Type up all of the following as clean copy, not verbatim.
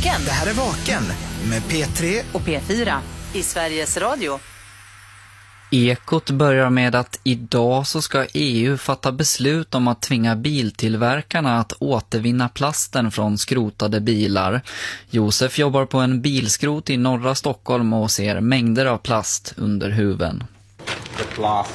Vaken. Det här är Vaken med P3 och P4 i Sveriges Radio. Ekot börjar med att idag så ska EU fatta beslut om att tvinga biltillverkarna att återvinna plasten från skrotade bilar. Josef jobbar på en bilskrot i norra Stockholm och ser mängder av plast under huven. Plast.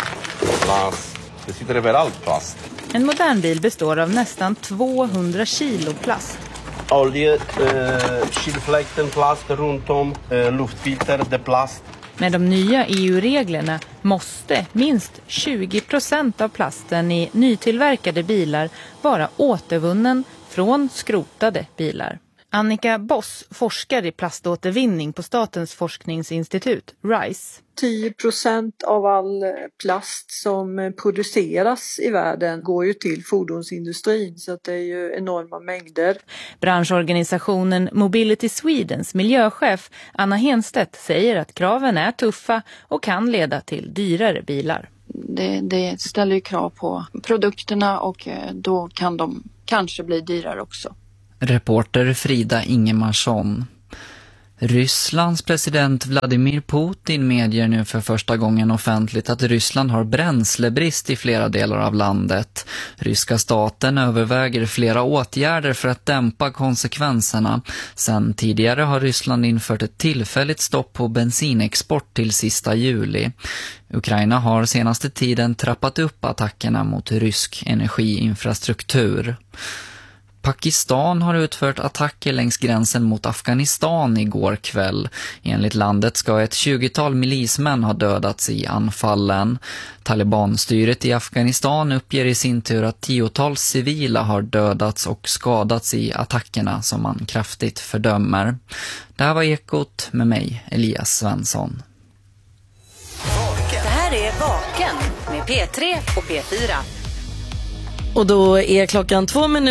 Det sitter överallt plast. En modern bil består av nästan 200 kilo plast. Olja, kylfläkten, plast runt om, luftfilter, det plast. Med de nya EU-reglerna måste minst 20% av plasten i nytillverkade bilar vara återvunnen från skrotade bilar. Annika Boss forskar i plaståtervinning på Statens forskningsinstitut, RISE. 10% av all plast som produceras i världen går ju till fordonsindustrin, så att det är ju enorma mängder. Branschorganisationen Mobility Swedens miljöchef Anna Henstedt säger att kraven är tuffa och kan leda till dyrare bilar. Det ställer ju krav på produkterna och då kan de kanske bli dyrare också. Reporter Frida Ingemarsson. Rysslands president Vladimir Putin medger nu för första gången offentligt att Ryssland har bränslebrist i flera delar av landet. Ryska staten överväger flera åtgärder för att dämpa konsekvenserna. Sen tidigare har Ryssland infört ett tillfälligt stopp på bensinexport till sista juli. Ukraina har senaste tiden trappat upp attackerna mot rysk energiinfrastruktur. Pakistan har utfört attacker längs gränsen mot Afghanistan igår kväll. Enligt landet ska ett 20-tal milismän ha dödats i anfallen. Talibanstyret i Afghanistan uppger i sin tur att 10-tals civila har dödats och skadats i attackerna som man kraftigt fördömer. Det här var Ekot med mig, Elias Svensson. Det här är Vaken med P3 och P4. Och då är klockan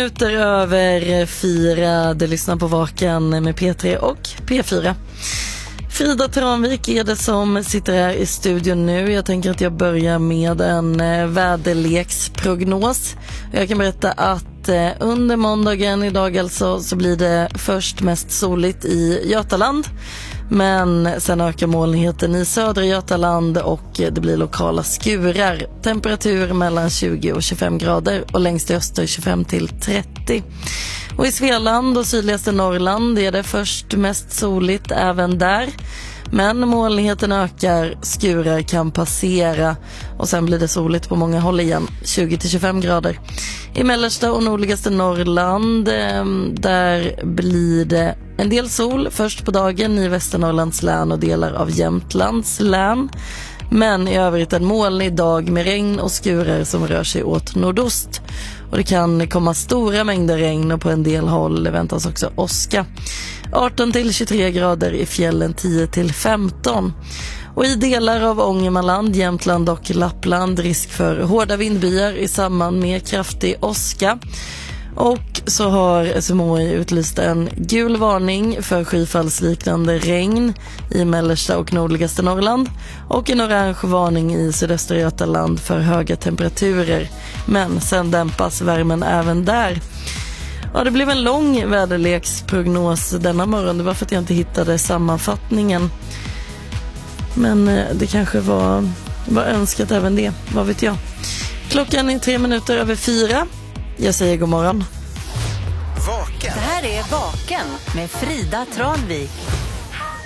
4:02. Du lyssnar på Vaken med P3 och P4. Frida Tranvik är det som sitter här i studion nu. Jag tänker att jag börjar med en väderleksprognos. Jag kan berätta att under måndagen idag alltså så blir det först mest soligt i Götaland. Men sen ökar molnigheten i södra Götaland och det blir lokala skurar. Temperatur mellan 20 och 25 grader och längst i öster 25 till 30. Och i Svealand och sydligaste Norrland är det först mest soligt även där. Men molnigheten ökar, skurar kan passera och sen blir det soligt på många håll igen, 20 till 25 grader. I mellersta och nordligaste Norrland där blir det en del sol först på dagen i Västernorrlands län och delar av Jämtlands län. Men i övrigt en molnig dag med regn och skurar som rör sig åt nordost. Och det kan komma stora mängder regn och på en del håll väntas också åska. 18 till 23 grader i fjällen, 10 till 15. Och i delar av Ångermanland, Jämtland och Lappland risk för hårda vindbyar i samband med kraftig åska. Och så har SMHI utlyst en gul varning för skyfallsliknande regn i mellersta och nordligaste Norrland och en orange varning i sydöstra Götaland för höga temperaturer. Men sen dämpas värmen även där. Ja, det blev en lång väderleksprognos denna morgon. Det var för att jag inte hittade sammanfattningen. Men det kanske var önskat även det, vad vet jag. Klockan är 4:03. Jag säger god morgon. Vaken. Det här är Vaken med Frida Tranvik.